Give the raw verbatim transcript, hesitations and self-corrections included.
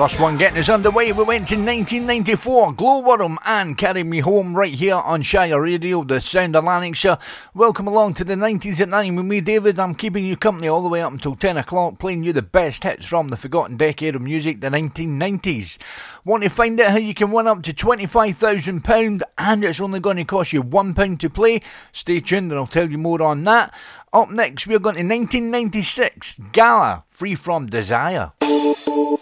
First one getting us underway, we went to nineteen ninety-four, Glowworm and Carry Me Home right here on Shire Radio, the sound of Lanarkshire. Welcome along to the nineties at nine with me, David. I'm keeping you company all the way up until ten o'clock, playing you the best hits from the forgotten decade of music, the nineteen nineties. Want to find out how you can win up to twenty-five thousand pounds and it's only going to cost you one pound to play? Stay tuned and I'll tell you more on that. Up next, we're going to nineteen ninety-six, Gala, Free From Desire.